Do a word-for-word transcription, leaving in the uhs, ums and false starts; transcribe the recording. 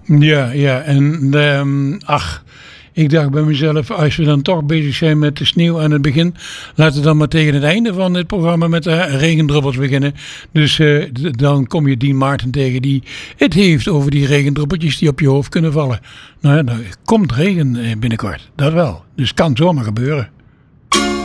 Ja, ja. En um, ach, ik dacht bij mezelf, als we dan toch bezig zijn met de sneeuw aan het begin, laten we dan maar tegen het einde van het programma met de regendruppels beginnen. Dus uh, d- dan kom je Dean Martin tegen die het heeft over die regendruppeltjes die op je hoofd kunnen vallen. Nou ja, er komt regen binnenkort, dat wel. Dus kan zomaar gebeuren.